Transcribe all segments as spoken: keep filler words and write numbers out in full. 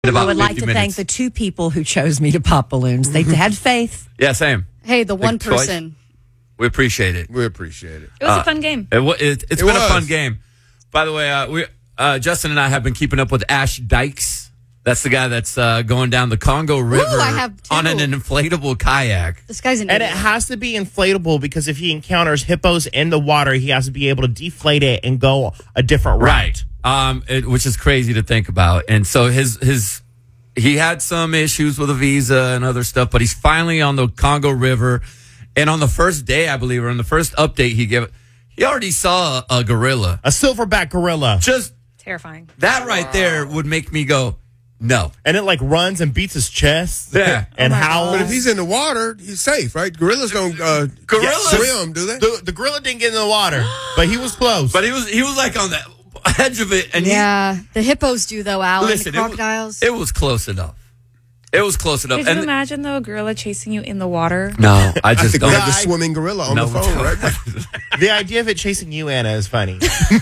I would like to minutes. thank the two people who chose me to pop balloons. They had faith. Yeah, same. Hey, the one choice. person. We appreciate it. We appreciate it. It was Uh, a fun game. It, wa- it, it's It been was. a fun game. By the way, uh, we uh, Justin and I have been keeping up with Ash Dykes. That's the guy that's uh, going down the Congo River I have two. on an inflatable kayak. This guy's an And it idiot. has to be inflatable because if he encounters hippos in the water, he has to be able to deflate it and go a different route. Right. Um, it, which is crazy to think about. And so his his he had some issues with a visa and other stuff, but he's finally on the Congo River. And on the first day, I believe, or on the first update he gave, he already saw a, a gorilla. A silverback gorilla. Just Terrifying. that right there would make me go, no. And it like runs and beats his chest. Yeah. And Oh my howls. But if he's in the water, he's safe, right? Gorillas don't uh, Gorillas- swim, do they? The, the gorilla didn't get in the water, but he was close. But he was he was like on the edge of it, and he, Yeah, the hippos do though, Alan. listen, the it was- crocodiles. It was, close enough. It was close enough. Could you And imagine, though, a gorilla chasing you in the water? no, I I just think don't. we have the I- swimming gorilla on No, the phone, right? the idea of it chasing you, Anna, is funny.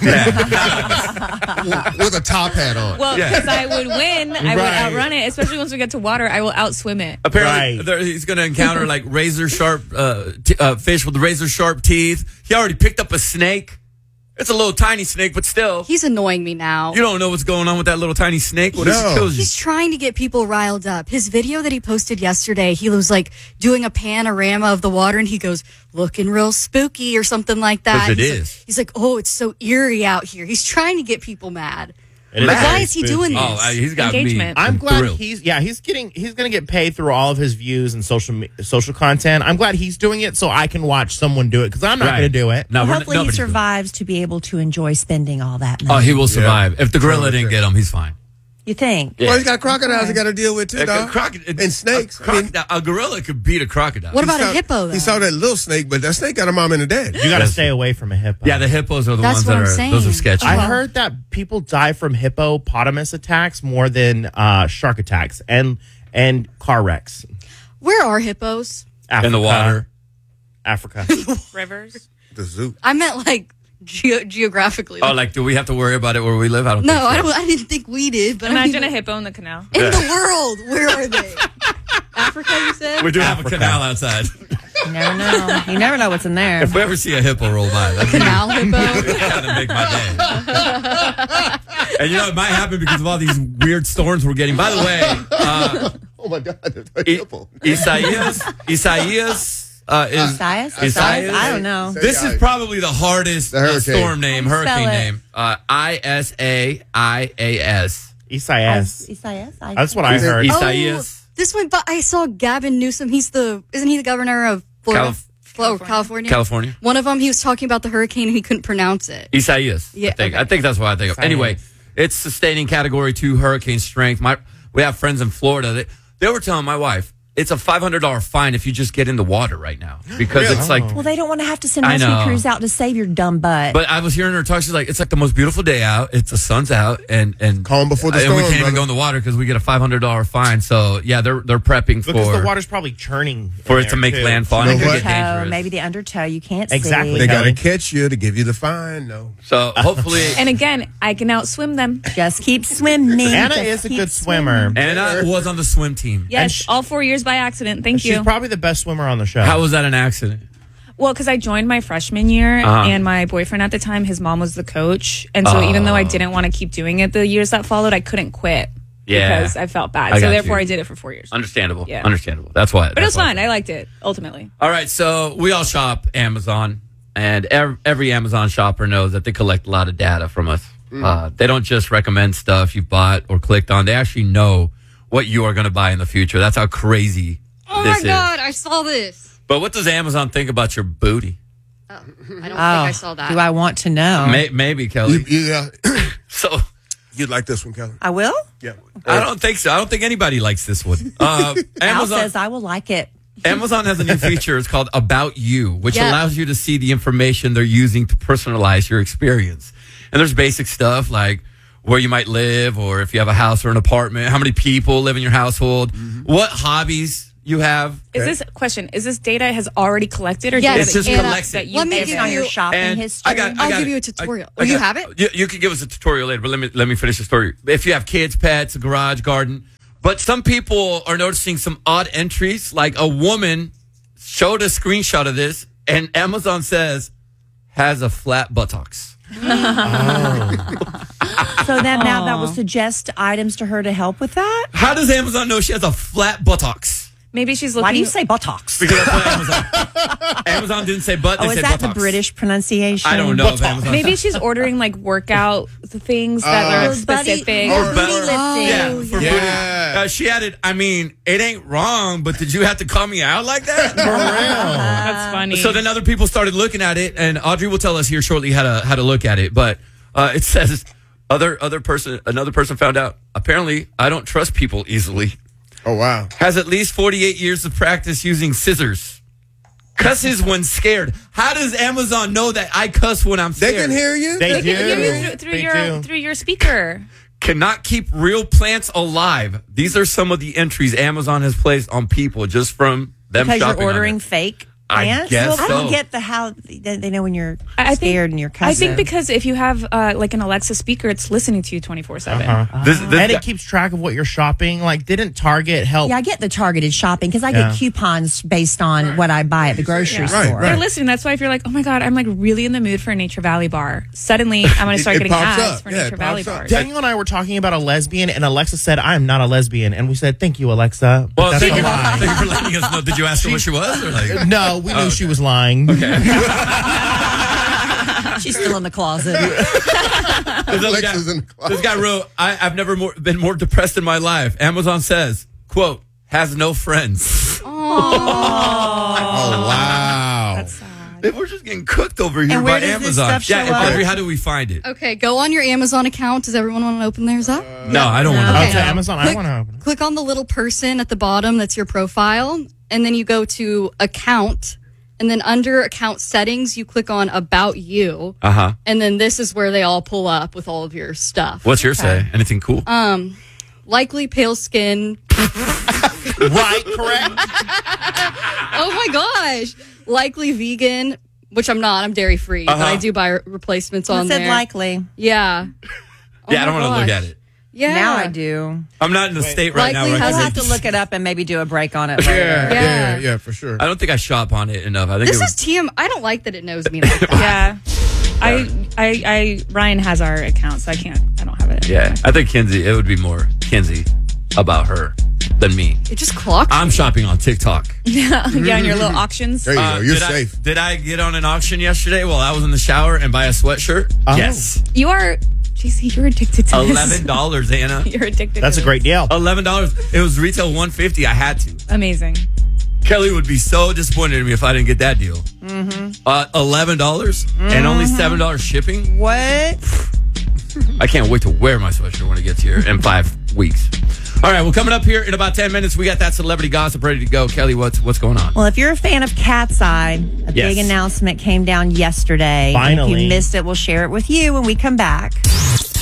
With a top hat on. Well, Yeah. because I would win. I would Right. outrun it, especially once we get to water. I will outswim it. Apparently, Right. there, he's going to encounter like razor sharp uh, t- uh, fish with razor sharp teeth. He already picked up a snake. It's a little tiny snake, but still, He's annoying me now. you don't know what's going on with that little tiny snake. What if No. it kills you? He's trying to get people riled up. His video that he posted yesterday, he was like doing a panorama of the water and he goes, looking real spooky or something like that. 'Cause it he's is. Like, he's like, oh, it's so eerie out here. He's trying to get people mad. It But is why very is he spooky. doing this? Oh, uh, he's got me. Engagement. I'm glad thrilled. he's yeah he's getting he's going to get paid through all of his views and social me- social content. I'm glad he's doing it so I can watch someone do it because I'm not Right. going to do it. No, Well, we're- hopefully he nobody's doing it. survives to be able to enjoy spending all that money. Oh, he will survive. If the gorilla didn't get him, he's fine. You think? Well, he's got crocodiles he got to deal with, too, A, dog. croc- and snakes. A, I mean, crocodile- a gorilla could beat a crocodile. What he about saw- a hippo, though? He saw that little snake, but that snake got a mom and a dad. You got to stay away from a hippo. Yeah, the hippos are the That's ones what that I'm are. saying. Those are sketchy. I Well- heard that people die from hippopotamus attacks more than uh, shark attacks and and car wrecks. Where are hippos? Africa, in the water. Africa. Rivers. The zoo. I meant like ge- geographically. Oh, like, do we have to worry about it where we live? I don't no, think so. I don't. I didn't think we did. But Imagine I a mean, hippo in the canal. in the world. Where are they? Africa, you said. We do have a Africa. canal outside. You never know. You never know what's in there. If we ever see a hippo roll by, that's Canal hippo. going to make my day. And you know, it might happen because of all these weird storms we're getting. By the way, uh, Oh, my God. There's a I- hippo. Isaias, Isaias uh, is Isaias? Isaias? I don't know. This is probably the hardest The uh, hurricane. storm name, How do you hurricane spell it? name. Uh, I S A I A S. Isaias. Isaias? I- That's what I heard. Isaias. Oh, this went, but I saw Gavin Newsom. He's the, isn't he the governor of Florida? Calif- Flo- California. California. One of them, he was talking about the hurricane and he couldn't pronounce it. Isaias. I Yeah, think. okay. I think that's what I think of. Isaias. Anyway, it's sustaining category two hurricane strength. My we have friends in Florida. They, they were telling my wife it's a five hundred dollar fine if you just get in the water right now because Really? it's like. Well, they don't want to have to send I rescue know. crews out to save your dumb butt. But I was hearing her talk. She's like, it's like the most beautiful day out. It's the sun's out, and and Calm before the and we storm, can't even brother. go in the water because we get a five hundred dollar fine. So yeah, they're they're prepping Because for the water's probably churning for in it to there, make too. landfall. You And it know could what? get Toe, dangerous. maybe the undertow, you can't Exactly. see. They got to Kelly. catch you to give you the fine. No. So hopefully, And again, I can outswim them. Just keep swimming. Anna Just is a keep good swimming. swimmer. Anna was on the swim team. Yes, sh- all four years by accident. Thank She's you. probably the best swimmer on the show. How was that an accident? Well, because I joined my freshman year, Uh-huh. and my boyfriend at the time, his mom was the coach, and so even though I didn't want to keep doing it the years that followed, I couldn't quit Yeah. because I felt bad. I so got therefore, you. I did it for four years. Understandable. Yeah. Understandable. That's why. But it was fun. I liked it ultimately. All right, so we all shop Amazon, and every, every Amazon shopper knows that they collect a lot of data from us. Uh, they don't just recommend stuff you bought or clicked on. They actually know what you are going to buy in the future. That's how crazy Oh this my is. God, I saw this. But what does Amazon think about your booty? I don't think Oh, I saw that. do I want to know? May, maybe, You, Kelly. yeah. So You'd like this one, Kelly. I will? Yeah. I don't think so. I don't think anybody likes this one. Uh, Al Amazon says I will like it. Amazon has a new feature. It's called About You, which Yeah. allows you to see the information they're using to personalize your experience. And there's basic stuff like where you might live or if you have a house or an apartment, how many people live in your household, what hobbies you have. Is this question? Is this data has already collected, or Yes, data It's just that you- Anna, collected. that you let me based give on you- your Your shopping And history. I got, I I'll got give you a I- tutorial. I Oh, you got- have it? You, you can give us a tutorial later, but let me let me finish the story. If you have kids, pets, a garage, garden, but some people are noticing some odd entries. Like a woman showed a screenshot of this, and Amazon says has a flat buttocks. So then now that will suggest items to her to help with that? How does Amazon know she has a flat buttocks? Maybe she's looking. Why do you say buttocks? Because that's what Amazon. Amazon didn't say butt. They Oh, is said that the buttocks. British pronunciation? I don't know. If Amazon Maybe she's ordering like workout things that Uh, are specific. Or booty better- lifting. Yeah, for yeah. booty. Uh, she added, I mean, it ain't wrong, but did you have to call me out like that? That's funny. So then other people started looking at it, and Audrey will tell us here shortly how to how to look at it. But uh, it says other other person another person found out. Apparently, I don't trust people easily. Oh, wow. Has at least forty-eight years of practice using scissors. Cusses when scared. How does Amazon know that I cuss when I'm They scared? can hear you? They They do. can hear you through, through They your do. through your speaker. Cannot keep real plants alive. These are some of the entries Amazon has placed on people just from them Because shopping you're on ordering it. fake I plants? guess well, I don't so. get the how they they know when you're I think- scared and you're cussing. I think because if you have uh, like an Alexa speaker, it's listening to you twenty-four seven. Uh-huh. This, this And guy- it keeps track of what you're shopping. Like, didn't Target help? Yeah, I get the targeted shopping because I Yeah. get coupons based on what I buy at the grocery Yeah. Right, store. right. They're listening. That's why if you're like, oh my God, I'm like really in the mood for a Nature Valley bar. Suddenly, I'm going to It- start it getting pops ads up. for Yeah, it Nature Valley pops up. bars. Daniel and I were talking about a lesbian, and Alexa said, "I'm not a lesbian," and we said, "Thank you, Alexa." But well, that's thank a you, lie. thank you for letting us know. Did you ask her what she was? Or like, No, we knew she was lying. She's still in the closet. this, other guy, Alexa's in the closet. this guy wrote, I, I've never more, been more depressed in my life. Amazon says, quote, has no friends. Oh, wow. That's sad. We're just getting cooked over here And where by does this Amazon. stuff show Yeah, up? Audrey, how do we find it? Okay, go on your Amazon account. Does everyone want to open theirs up? No, I don't want to. Oh, Okay. to Amazon, I Click- want to open it. Click on the little person at the bottom that's your profile, and then you go to account, and then under account settings, you click on about you, Uh huh. and then this is where they all pull up with all of your stuff. What's your say? Anything cool? Um, likely pale skin. Right, correct. Oh my gosh. Likely vegan, which I'm not. I'm dairy free, but Uh-huh. I do buy re- replacements on I said there. likely. Yeah. Oh yeah, I don't my want to look gosh. at it. Yeah. Now I do. I'm not in the state right now Likely where I has can I'll have read- to look it up and maybe do a break on it later. Yeah, Yeah. yeah, yeah, for sure. I don't think I shop on it enough. I think This it is was, T M. I don't like that it knows me like that. Yeah. I, I, I, Ryan has our account, so I can't, I don't have it. yeah. I think Kinsey, it would be more Kinsey about her than me. It just clocked. I'm shopping on TikTok. Yeah, yeah, on your little auctions. There you Uh, go. You're did I- safe. did I get on an auction yesterday while I was in the shower and buy a sweatshirt? Oh. Yes. You are, J C, you're addicted to this. Eleven dollars, Anna. You're addicted That's to a great deal. Eleven dollars. It was retail one fifty. I had to. this. Amazing. Kelly would be so disappointed in me if I didn't get that deal. Mm-hmm. Uh, Eleven dollars and only seven dollars shipping. What? I can't wait to wear my sweatshirt when it gets here in five weeks. All right, well, coming up here in about ten minutes, we got that celebrity gossip ready to go. Kelly, what's what's going on? Well, if you're a fan of Cat's Eye, a Yes. big announcement came down yesterday. And if Finally. you missed it, we'll share it with you when we come back.